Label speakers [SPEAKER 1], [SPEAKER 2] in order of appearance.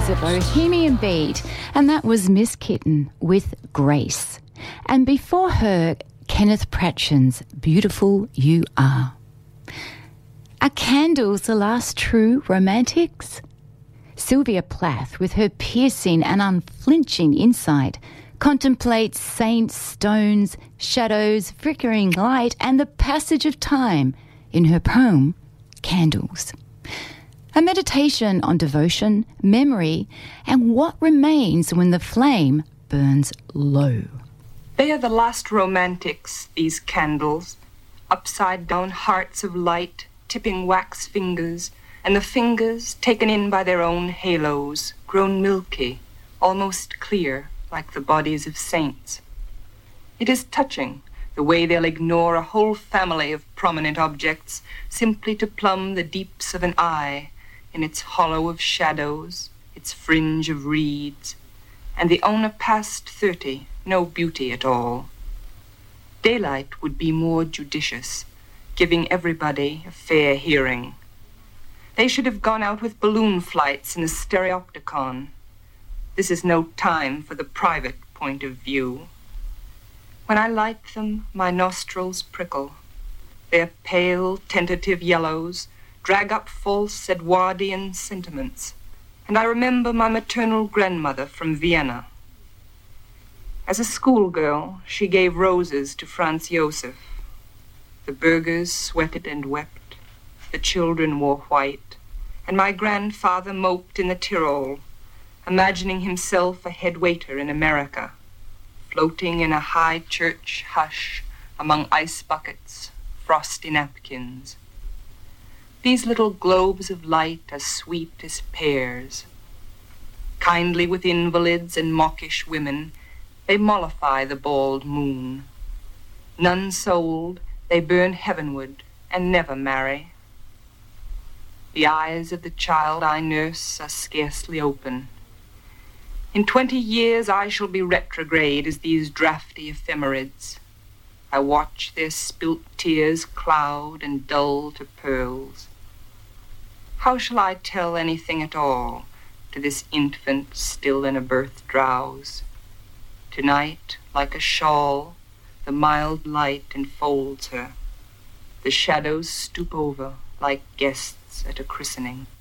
[SPEAKER 1] a bohemian beat, and that was Miss Kitten with Grace. And before her, Kenneth Pratchett's Beautiful You Are. Are candles the last true romantics? Sylvia Plath, with her piercing and unflinching insight, contemplates saints, stones, shadows, flickering light, and the passage of time in her poem, Candles. A meditation on devotion, memory, and what remains when the flame burns low.
[SPEAKER 2] They are the last romantics, these candles, upside-down hearts of light, tipping wax fingers, and the fingers, taken in by their own halos, grown milky, almost clear, like the bodies of saints. It is touching, the way they'll ignore a whole family of prominent objects simply to plumb the deeps of an eye in its hollow of shadows, its fringe of reeds, and the owner past 30, no beauty at all. Daylight would be more judicious, giving everybody a fair hearing. They should have gone out with balloon flights in the stereopticon. This is no time for the private point of view. When I light them, my nostrils prickle. Their pale, tentative yellows drag up false Edwardian sentiments, and I remember my maternal grandmother from Vienna. As a schoolgirl, she gave roses to Franz Josef. The burghers sweated and wept, the children wore white, and my grandfather moped in the Tyrol, imagining himself a head waiter in America, floating in a high church hush among ice buckets, frosty napkins. These little globes of light are sweet as pears. Kindly with invalids and mawkish women, they mollify the bald moon. None sold, they burn heavenward and never marry. The eyes of the child I nurse are scarcely open. In 20 years I shall be retrograde as these drafty ephemerids. I watch their spilt tears cloud and dull to pearls. How shall I tell anything at all to this infant still in a birth drowse? Tonight, like a shawl, the mild light enfolds her. The shadows stoop over like guests at a christening.